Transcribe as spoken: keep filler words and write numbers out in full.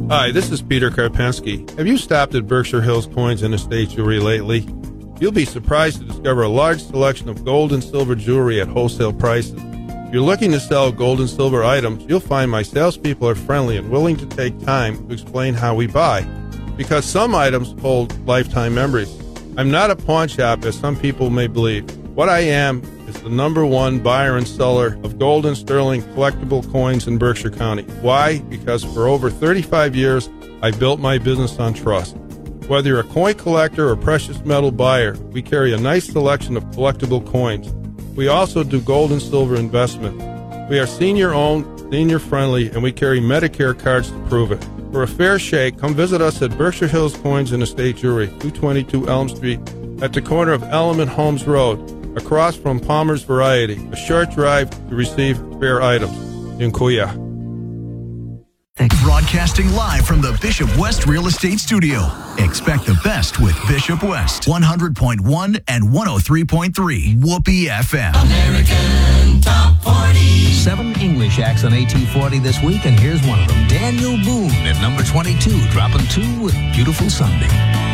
Hi, this is Peter Karpensky. Have you stopped at Berkshire Hills Coins and Estate Jewelry lately? You'll be surprised to discover a large selection of gold and silver jewelry at wholesale prices. If you're looking to sell gold and silver items, you'll find my salespeople are friendly and willing to take time to explain how we buy, because some items hold lifetime memories. I'm not a pawn shop, as some people may believe. What I am is the number one buyer and seller of gold and sterling collectible coins in Berkshire County. Why? Because for over thirty-five years, I built my business on trust. Whether you're a coin collector or precious metal buyer, we carry a nice selection of collectible coins. We also do gold and silver investment. We are senior-owned, senior-friendly, and we carry Medicare cards to prove it. For a fair shake, come visit us at Berkshire Hills Coins and Estate Jewelry, two twenty-two Elm Street, at the corner of Elm and Holmes Road, across from Palmer's Variety, a short drive to receive fair items. Dziękuję. Broadcasting live from the Bishop West Real Estate Studio. Expect the best with Bishop West. one hundred point one and one oh three point three. Whoopee F M. American Top forty. Seven English acts on A T forty this week, and here's one of them. Daniel Boone at number twenty-two, dropping two with Beautiful Sunday.